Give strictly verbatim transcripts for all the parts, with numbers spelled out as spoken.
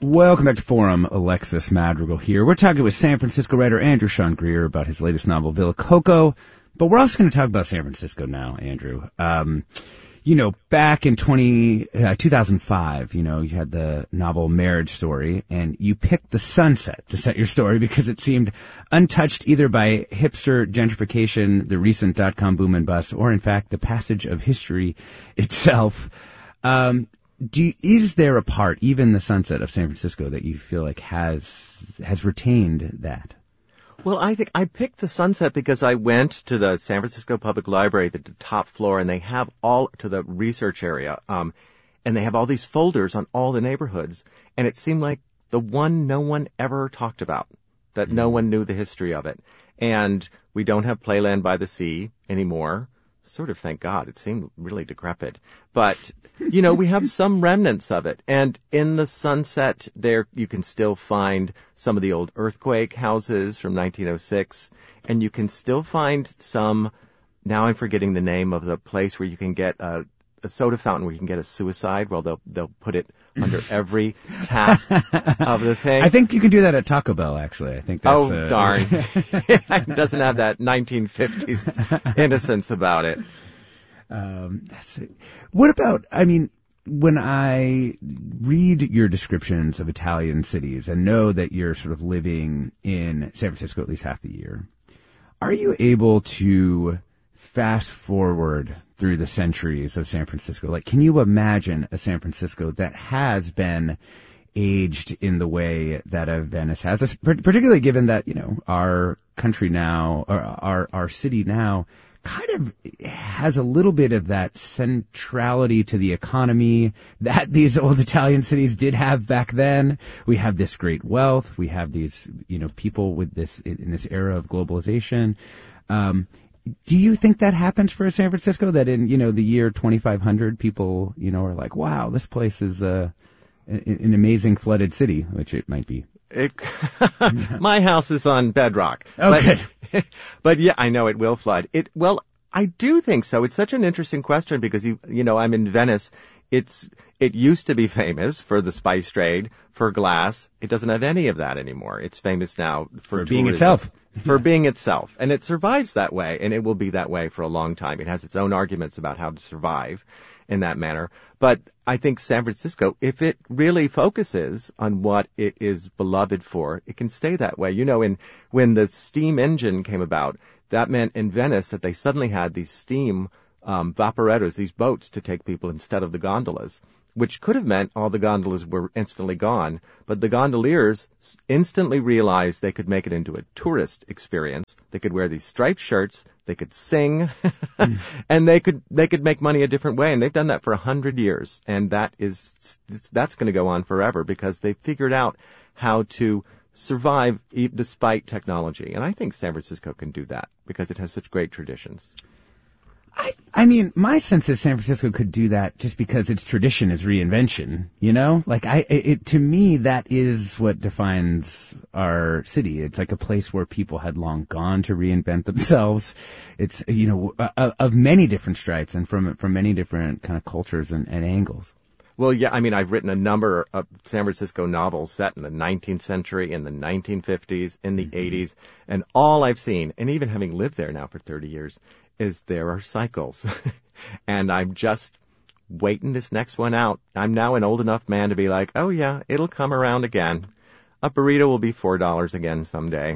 Welcome back to Forum. Alexis Madrigal here. We're talking with San Francisco writer Andrew Sean Greer about his latest novel, Villa Coco. But we're also going to talk about San Francisco now, Andrew. Um, you know, back in twenty, uh, two thousand five, you know, you had the novel Marriage Story, and you picked the Sunset to set your story because it seemed untouched either by hipster gentrification, the recent dot-com boom and bust, or in fact the passage of history itself. Um, Do you, is there a part, even the Sunset of San Francisco, that you feel like has has retained that? Well, I think I picked the Sunset because I went to the San Francisco Public Library, the top floor, and they have all to the research area, um, and they have all these folders on all the neighborhoods, and it seemed like the one no one ever talked about, that mm-hmm. no one knew the history of it. And we don't have Playland by the Sea anymore. Sort of, thank God. It seemed really decrepit. But, you know, we have some remnants of it. And in the Sunset, there you can still find some of the old earthquake houses from nineteen oh six. And you can still find some, now I'm forgetting the name of the place where you can get a, a soda fountain where you can get a suicide. Well, they'll, they'll put it under every tap of the thing. I think you can do that at Taco Bell, actually. I think that's... Oh, uh, darn. It doesn't have that nineteen fifties innocence about it. Um, that's it. What about, I mean, when I read your descriptions of Italian cities and know that you're sort of living in San Francisco at least half the year, are you able to fast forward through the centuries of San Francisco? Like, can you imagine a San Francisco that has been aged in the way that a Venice has, particularly given that, you know, our country now, or our, our city now, kind of has a little bit of that centrality to the economy that these old Italian cities did have back then. We have this great wealth. We have these, you know, people with this, in this era of globalization. Um, do you think that happens for San Francisco, that in, you know, the year twenty-five hundred, people, you know, are like, wow, this place is uh, an amazing flooded city, which it might be? It, my house is on bedrock. Okay. But, but yeah, I know it will flood. It, well, I do think so. It's such an interesting question because you, you know, I'm in Venice. It's, it used to be famous for the spice trade, for glass. It doesn't have any of that anymore. It's famous now for, for being itself. For being itself. And it survives that way, and it will be that way for a long time. It has its own arguments about how to survive in that manner. But I think San Francisco, if it really focuses on what it is beloved for, it can stay that way. You know, in, when the steam engine came about, that meant in Venice that they suddenly had these steam um, vaporettos, these boats to take people instead of the gondolas, which could have meant all the gondolas were instantly gone. But the gondoliers instantly realized they could make it into a tourist experience. They could wear these striped shirts, they could sing, mm. and they could they could make money a different way. And they've done that for a hundred years, and that is that's going to go on forever because they figured out how to survive despite technology. And I think San Francisco can do that because it has such great traditions. I, I mean, my sense is San Francisco could do that just because its tradition is reinvention, you know? Like, I, it, to me, that is what defines our city. It's like a place where people had long gone to reinvent themselves. It's, you know, of, of many different stripes and from, from many different kind of cultures and, and angles. Well, yeah, I mean, I've written a number of San Francisco novels set in the nineteenth century, in the nineteen fifties, in the mm-hmm. eighties, and all I've seen, and even having lived there now for thirty years, is there are cycles. And I'm just waiting this next one out. I'm now an old enough man to be like, oh yeah, it'll come around again. A burrito will be four dollars again someday.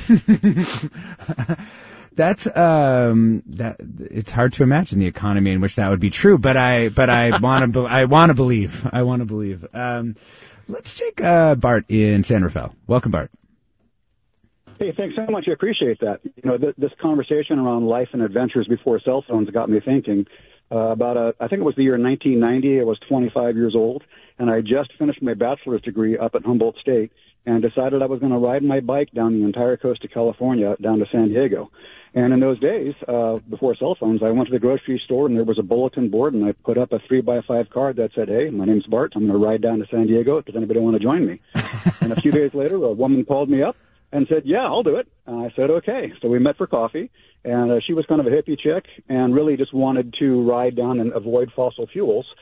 That's um that it's hard to imagine the economy in which that would be true, but I but I want to be, I want to believe. I want to believe. Um let's take uh Bart in San Rafael. Welcome, Bart. Hey, thanks so much. I appreciate that. You know, th- this conversation around life and adventures before cell phones got me thinking uh, about, a, I think it was the year nineteen ninety. I was twenty-five years old, and I just finished my bachelor's degree up at Humboldt State and decided I was going to ride my bike down the entire coast of California, down to San Diego. And in those days, uh, before cell phones, I went to the grocery store, and there was a bulletin board, and I put up a three by five card that said, hey, my name's Bart. I'm going to ride down to San Diego. Does anybody want to join me? And a few days later, a woman called me up and said, yeah, I'll do it. And I said, okay. So we met for coffee, and uh, she was kind of a hippie chick and really just wanted to ride down and avoid fossil fuels.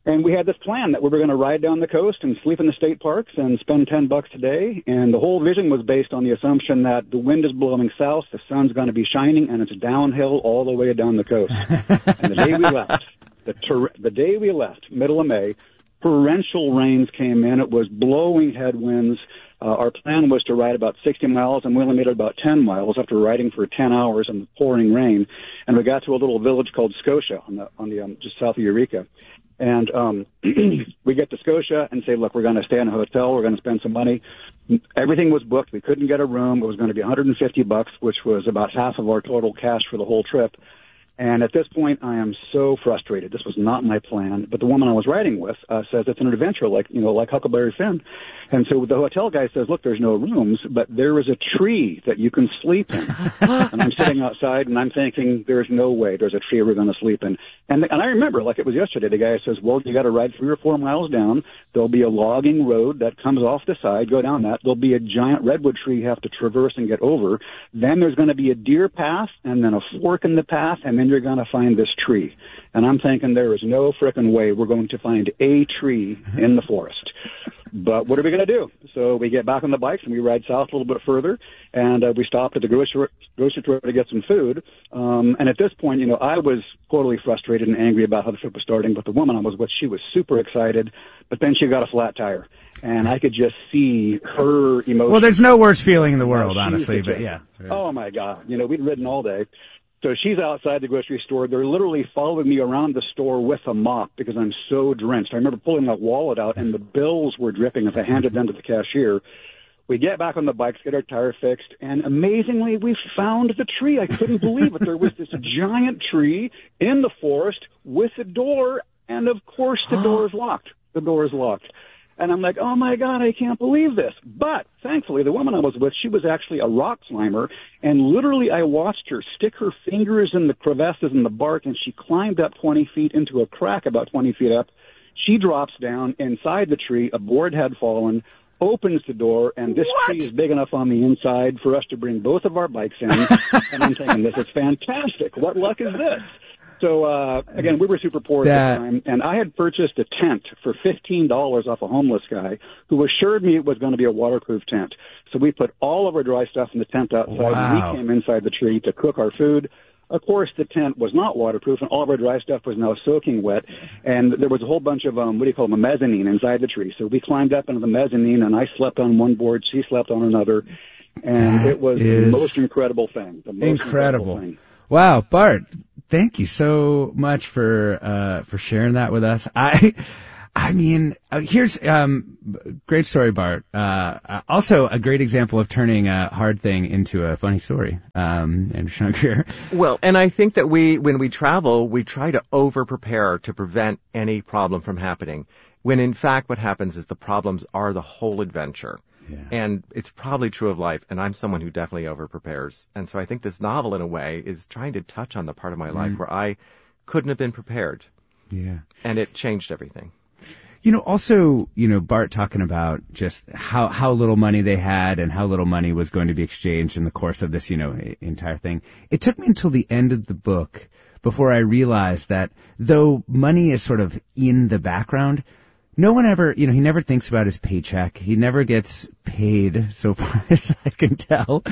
And we had this plan that we were going to ride down the coast and sleep in the state parks and spend ten bucks a day. And the whole vision was based on the assumption that the wind is blowing south, the sun's going to be shining, and it's downhill all the way down the coast. And the day we left, the, ter- the day we left, middle of May, torrential rains came in. It was blowing headwinds. Uh, our plan was to ride about sixty miles, and we only made it about ten miles after riding for ten hours in the pouring rain. And we got to a little village called Scotia on the on the um, just south of Eureka. And um, we get to Scotia and say, look, we're going to stay in a hotel. We're going to spend some money. Everything was booked. We couldn't get a room. It was going to be one hundred fifty bucks, which was about half of our total cash for the whole trip. And at this point, I am so frustrated. This was not my plan. But the woman I was riding with uh, says it's an adventure, like, you know, like Huckleberry Finn. And so the hotel guy says, look, there's no rooms, but there is a tree that you can sleep in. And I'm sitting outside, and I'm thinking, there's no way there's a tree we're going to sleep in. And, and I remember, like it was yesterday, the guy says, well, you got to ride three or four miles down. There'll be a logging road that comes off the side. Go down that. There'll be a giant redwood tree you have to traverse and get over. Then there's going to be a deer path, and then a fork in the path, and then you're going to find this tree. And I'm thinking, there is no frickin' way we're going to find a tree in the forest. But what are we going to do? So we get back on the bikes and we ride south a little bit further, and uh, we stopped at the grocery, grocery store to get some food. Um, and at this point, you know, I was totally frustrated and angry about how the trip was starting, but the woman I was with, she was super excited, but then she got a flat tire. And I could just see her emotions. Well, there's no worse feeling in the world, oh, honestly, but yeah. Oh, my God. You know, we'd ridden all day. So she's outside the grocery store. They're literally following me around the store with a mop because I'm so drenched. I remember pulling that wallet out, and the bills were dripping as I handed them to the cashier. We get back on the bikes, get our tire fixed, and amazingly, we found the tree. I couldn't believe it. There was this giant tree in the forest with a door, and of course the door is locked. The door is locked. And I'm like, oh, my God, I can't believe this. But thankfully, the woman I was with, she was actually a rock climber. And literally, I watched her stick her fingers in the crevasses in the bark, and she climbed up twenty feet into a crack about twenty feet up. She drops down inside the tree. A board had fallen, opens the door, and this What? tree is big enough on the inside for us to bring both of our bikes in. And I'm thinking, this is fantastic. What luck is this? So, uh, again, we were super poor That- at the time, and I had purchased a tent for fifteen dollars off a homeless guy who assured me it was going to be a waterproof tent. So we put all of our dry stuff in the tent outside, and Wow. we came inside the tree to cook our food. Of course, the tent was not waterproof, and all of our dry stuff was now soaking wet, and there was a whole bunch of, um, what do you call them, a mezzanine inside the tree. So we climbed up into the mezzanine, and I slept on one board, she slept on another, and That it was is the most incredible thing. The most incredible. thing. Wow, Bart, thank you so much for uh, for sharing that with us. I I mean, uh, here's um great story, Bart. Uh, also a great example of turning a hard thing into a funny story. Um, and Sean Greer. Well, and I think that we, when we travel, we try to over-prepare to prevent any problem from happening, when in fact what happens is the problems are the whole adventure. Yeah. And it's probably true of life, and I'm someone who definitely over-prepares. And so I think this novel, in a way, is trying to touch on the part of my life where I couldn't have been prepared. Yeah. And it changed everything. You know, also, you know, Bart talking about just how, how little money they had and how little money was going to be exchanged in the course of this, you know, entire thing. It took me until the end of the book before I realized that though money is sort of in the background, no one ever, you know, he never thinks about his paycheck. He never gets paid, so far as I can tell.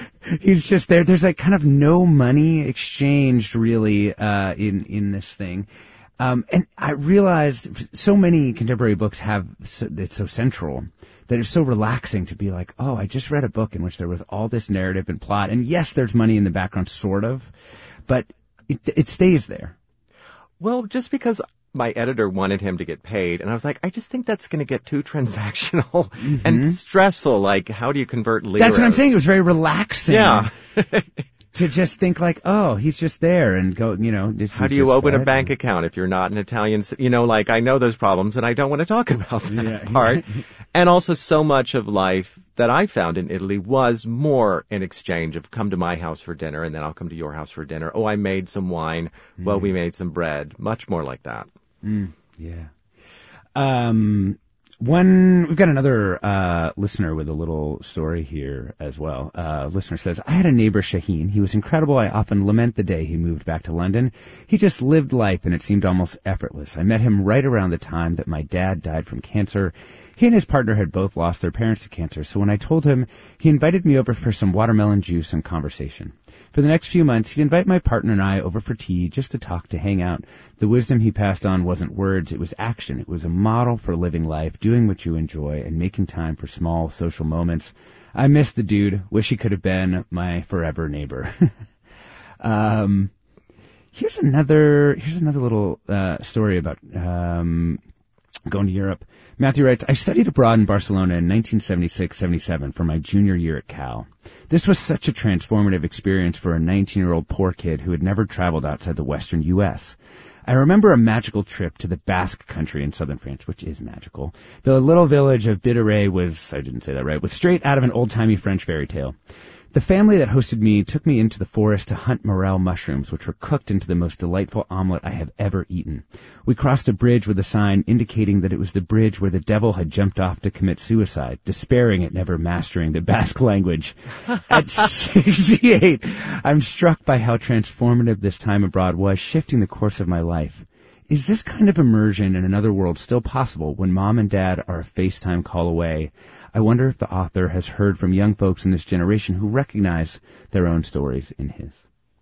He's just there. There's like kind of no money exchanged really, uh, in, in this thing. Um, and I realized so many contemporary books have, it's so central that it's so relaxing to be like, oh, I just read a book in which there was all this narrative and plot. And yes, there's money in the background, sort of, but it, it stays there. Well, just because my editor wanted him to get paid, and I was like, I just think that's going to get too transactional mm-hmm. and stressful. Like, how do you convert liras? That's what I'm saying. It was very relaxing. Yeah. To just think like, oh, he's just there and go, you know. How do you open a bank account if you're not an Italian? You know, like, I know those problems and I don't want to talk about that yeah. part. And also so much of life that I found in Italy was more an exchange of come to my house for dinner and then I'll come to your house for dinner. Oh, I made some wine. Mm. Well, we made some bread. Much more like that. Mm. Yeah. Um, one, we've got another uh, listener with a little story here as well. Uh, listener says, I had a neighbor, Shaheen. He was incredible. I often lament the day he moved back to London. He just lived life, and it seemed almost effortless. I met him right around the time that my dad died from cancer. He and his partner had both lost their parents to cancer, so when I told him, he invited me over for some watermelon juice and conversation. For the next few months, he'd invite my partner and I over for tea just to talk, to hang out. The wisdom he passed on wasn't words, it was action. It was a model for living life, doing what you enjoy, and making time for small social moments. I miss the dude. Wish he could have been my forever neighbor. um, here's another, here's another little uh, story about um, going to Europe. Matthew writes, I studied abroad in Barcelona in nineteen seventy-six seventy-seven for my junior year at Cal. This was such a transformative experience for a nineteen-year-old poor kid who had never traveled outside the western U S. I remember a magical trip to the Basque country in southern France, which is magical. The little village of Bidaret was, I didn't say that right, was straight out of an old-timey French fairy tale. The family that hosted me took me into the forest to hunt morel mushrooms, which were cooked into the most delightful omelet I have ever eaten. We crossed a bridge with a sign indicating that it was the bridge where the devil had jumped off to commit suicide, despairing at never mastering the Basque language. At sixty-eight, I'm struck by how transformative this time abroad was, shifting the course of my life. Is this kind of immersion in another world still possible when mom and dad are a FaceTime call away? I wonder if the author has heard from young folks in this generation who recognize their own stories in his.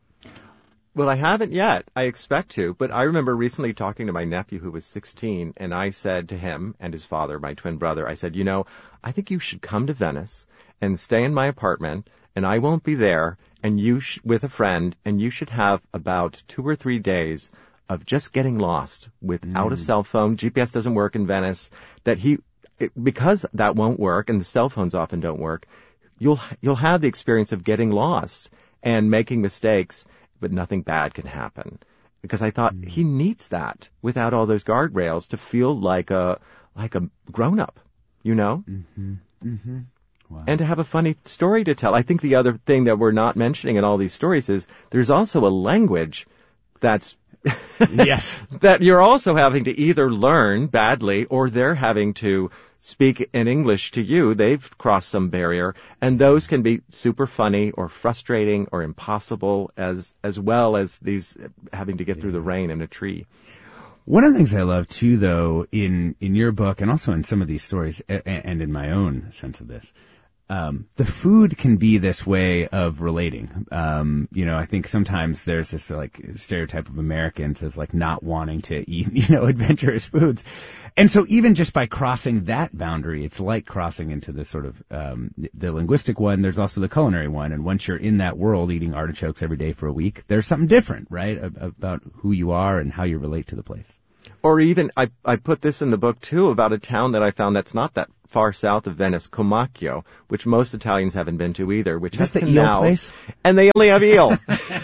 Well, I haven't yet. I expect to. But I remember recently talking to my nephew who was sixteen, and I said to him and his father, my twin brother, I said, you know, I think you should come to Venice and stay in my apartment, and I won't be there, and you sh- with a friend, and you should have about two or three days of just getting lost without mm. a cell phone. G P S doesn't work in Venice. That he... It, because that won't work, and the cell phones often don't work, you'll you'll have the experience of getting lost and making mistakes, but nothing bad can happen. Because I thought mm. he needs that without all those guardrails to feel like a like a grown up, you know, mm-hmm. Mm-hmm. Wow. And to have a funny story to tell. I think the other thing that we're not mentioning in all these stories is there's also a language that's yes, that you're also having to either learn badly or they're having to speak in English to you. They've crossed some barrier, and those can be super funny or frustrating or impossible as as well as these having to get yeah. through the rain in a tree. One of the things I love too, though, in in your book and also in some of these stories and in my own sense of this, Um, the food can be this way of relating. Um, you know, I think sometimes there's this like stereotype of Americans as like not wanting to eat, you know, adventurous foods. And so even just by crossing that boundary, it's like crossing into this sort of, um, the linguistic one. There's also the culinary one. And once you're in that world eating artichokes every day for a week, there's something different, right? About who you are and how you relate to the place. Or even, I, I put this in the book too about a town that I found that's not that far south of Venice, Comacchio, which most Italians haven't been to either, which has the canals, eel place? And they only have eel.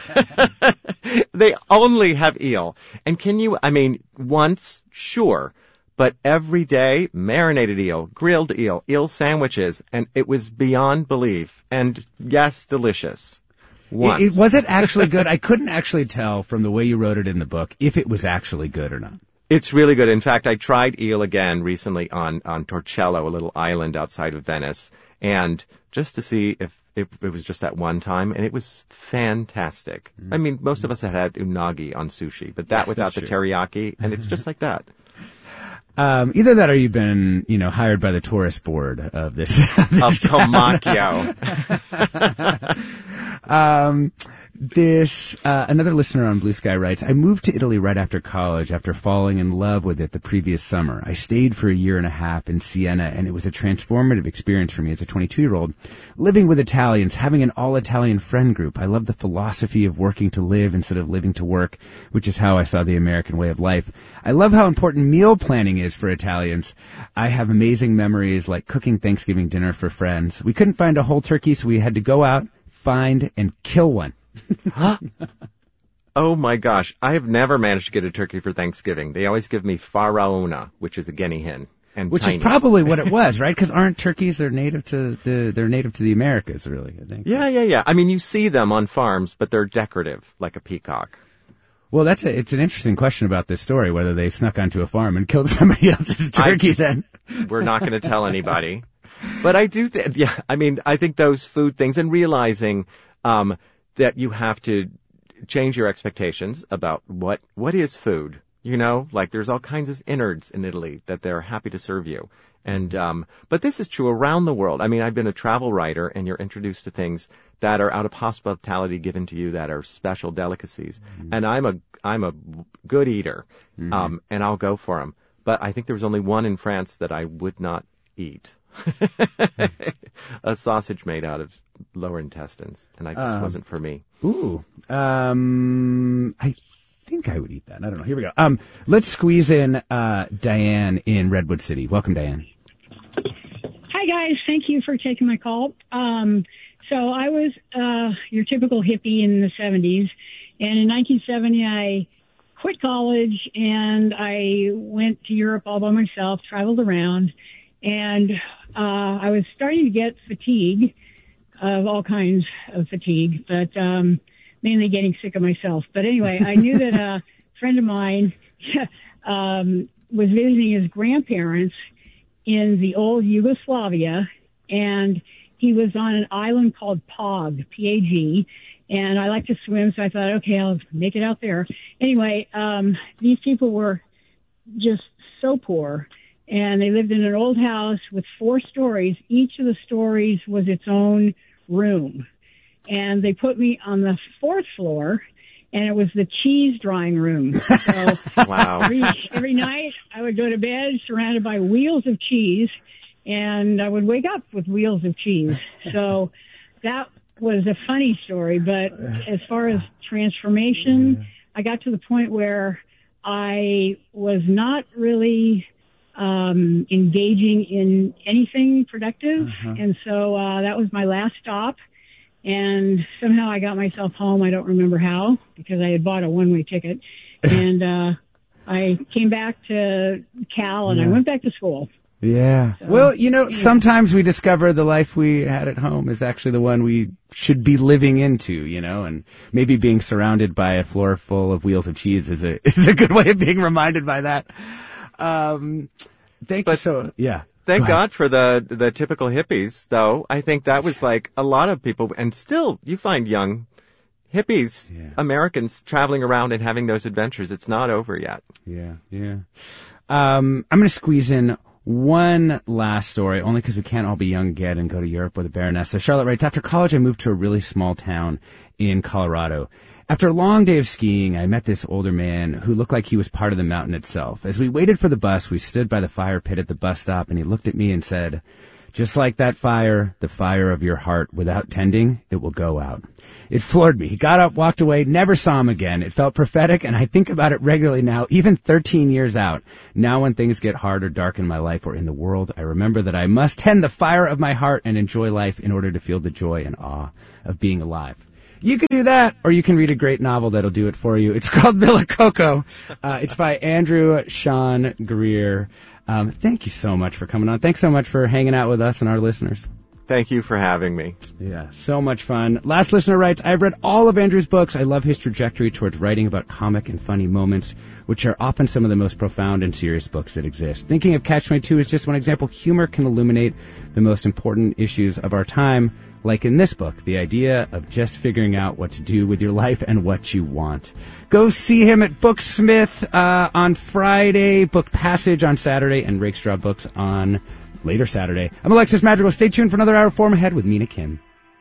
They only have eel. And can you, I mean, once, sure, but every day, marinated eel, grilled eel, eel sandwiches, and it was beyond belief. And yes, delicious. Once. It, it, was it actually good? I couldn't actually tell from the way you wrote it in the book if it was actually good or not. It's really good. In fact, I tried eel again recently on, on Torcello, a little island outside of Venice, and just to see if, if it was just that one time, and it was fantastic. Mm-hmm. I mean, most of us had had unagi on sushi, but that yes, without the true. teriyaki, and it's just like that. Um, either that or you've been, you know, hired by the tourist board of this. this of Comacchio. um, this, uh, another listener on Blue Sky writes, I moved to Italy right after college after falling in love with it the previous summer. I stayed for a year and a half in Siena, and it was a transformative experience for me as a twenty-two-year-old. Living with Italians, having an all-Italian friend group. I love the philosophy of working to live instead of living to work, which is how I saw the American way of life. I love how important meal planning is for Italians. I have amazing memories like cooking Thanksgiving dinner for friends. We couldn't find a whole turkey, so we had to go out, find, and kill one. Huh? Oh my gosh, I have never managed to get a turkey for Thanksgiving. They always give me faraona, which is a guinea hen. And which tiny. is probably what it was, right? Because aren't turkeys, they're native to the, they're native to the Americas, really, I think. Yeah, yeah, yeah. I mean, you see them on farms, but they're decorative, like a peacock. Well, that's a, it's an interesting question about this story, whether they snuck onto a farm and killed somebody else's turkey I just, then. we're not going to tell anybody. But I do, th- yeah, I mean, I think those food things and realizing um, that you have to change your expectations about what what is food. You know, like there's all kinds of innards in Italy that they're happy to serve you. And um, but this is true around the world. I mean, I've been a travel writer, and you're introduced to things that are out of hospitality given to you that are special delicacies. Mm-hmm. And I'm a I'm a good eater, mm-hmm. um, and I'll go for them. But I think there was only one in France that I would not eat. A sausage made out of lower intestines, and I just um, wasn't for me. Ooh, um, I think I would eat that. I don't know. Here we go. Um, let's squeeze in uh, Diane in Redwood City. Welcome, Diane. Hi, guys. Thank you for taking my call. Um, so I was uh, your typical hippie in the seventies, and in nineteen seventy I quit college and I went to Europe all by myself, traveled around. And uh, I was starting to get fatigue, of all kinds of fatigue, but um, mainly getting sick of myself. But anyway, I knew that a friend of mine um, was visiting his grandparents in the old Yugoslavia, and he was on an island called Pag, P A G, and I like to swim, so I thought, okay, I'll make it out there. Anyway, um, these people were just so poor. And they lived in an old house with four stories. Each of the stories was its own room. And they put me on the fourth floor, and it was the cheese drying room. So wow. every, every night I would go to bed surrounded by wheels of cheese, and I would wake up with wheels of cheese. So that was a funny story. But as far as transformation, I got to the point where I was not really um, engaging in anything productive. Uh-huh. And so, uh, that was my last stop. And somehow I got myself home. I don't remember how, because I had bought a one-way ticket. And, uh, I came back to Cal and yeah. I went back to school. Yeah. So, well, you know, anyway. Sometimes we discover the life we had at home is actually the one we should be living into, you know, and maybe being surrounded by a floor full of wheels of cheese is a, is a good way of being reminded by that. Um, thank but, you so, yeah. Thank God for the the typical hippies, though. I think that was like a lot of people, and still you find young hippies, yeah. Americans traveling around and having those adventures. It's not over yet. Yeah, yeah. Um, I'm going to squeeze in one last story, only because we can't all be young again and go to Europe with a Baroness. So Charlotte writes, after college, I moved to a really small town in Colorado. After a long day of skiing, I met this older man who looked like he was part of the mountain itself. As we waited for the bus, we stood by the fire pit at the bus stop, and he looked at me and said, just like that fire, the fire of your heart, without tending, it will go out. It floored me. He got up, walked away, never saw him again. It felt prophetic, and I think about it regularly now, even thirteen years out. Now when things get hard or dark in my life or in the world, I remember that I must tend the fire of my heart and enjoy life in order to feel the joy and awe of being alive. You can do that, or you can read a great novel that'll do it for you. It's called Villa Coco. Uh, it's by Andrew Sean Greer. Um, thank you so much for coming on. Thanks so much for hanging out with us and our listeners. Thank you for having me. Yeah, so much fun. Last listener writes, I've read all of Andrew's books. I love his trajectory towards writing about comic and funny moments, which are often some of the most profound and serious books that exist. Thinking of Catch twenty-two is just one example. Humor can illuminate the most important issues of our time, like in this book, the idea of just figuring out what to do with your life and what you want. Go see him at Booksmith uh, on Friday, Book Passage on Saturday, and Rakestraw Books on later Saturday. I'm Alexis Madrigal. Stay tuned for another hour of Forum Ahead with Mina Kim.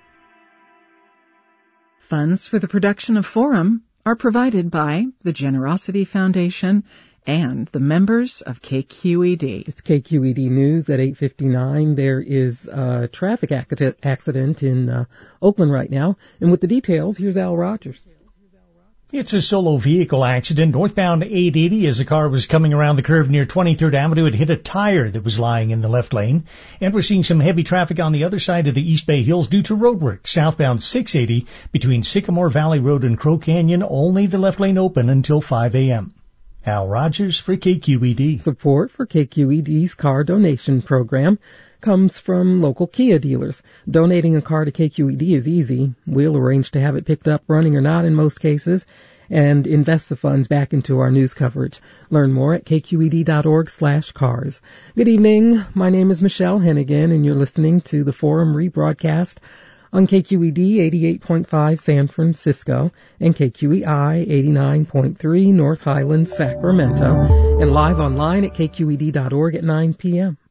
Funds for the production of Forum are provided by the Generosity Foundation and the members of K Q E D. It's K Q E D News at eight fifty-nine. There is a traffic accident in uh, Oakland right now. And with the details, here's Al Rogers. It's a solo vehicle accident northbound eight eighty as a car was coming around the curve near twenty-third Avenue. It hit a tire that was lying in the left lane. And we're seeing some heavy traffic on the other side of the East Bay Hills due to road work. Southbound six eighty between Sycamore Valley Road and Crow Canyon, only the left lane open until five a.m. Al Rogers for K Q E D. Support for K Q E D's car donation program comes from local Kia dealers. Donating a car to K Q E D is easy. We'll arrange to have it picked up running or not in most cases. and invest the funds back into our news coverage. Learn more at kqed.org slash cars. Good evening. My name is Michelle Hennigan, and you're listening to the Forum rebroadcast on K Q E D eighty-eight point five San Francisco and K Q E I eighty-nine point three North Highlands, Sacramento, and live online at k q e d dot org at nine p.m.